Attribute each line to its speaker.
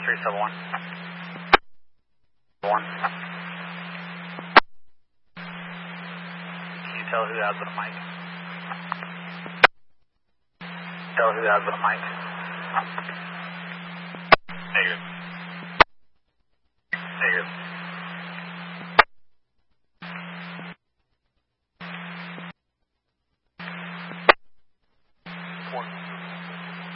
Speaker 1: 371. 1. Can you tell who has the mic? Tell who has the mic. Negative. Negative.